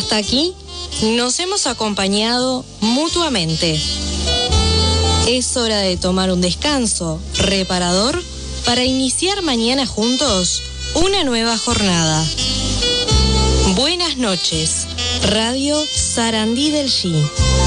Hasta aquí nos hemos acompañado mutuamente. Es hora de tomar un descanso reparador para iniciar mañana juntos una nueva jornada. Buenas noches, Radio Sarandí del G.